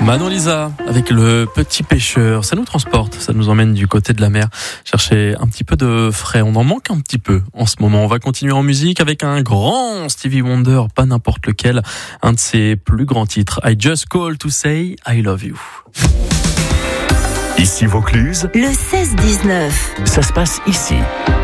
Manon Lisa avec le petit pêcheur, ça nous transporte, ça nous emmène du côté de la mer, chercher un petit peu de frais, on en manque un petit peu en ce moment. On va continuer en musique avec un grand Stevie Wonder, pas n'importe lequel, un de ses plus grands titres, I Just Call to Say I Love You. Ici Vaucluse, Le 16-19. ça se passe ici.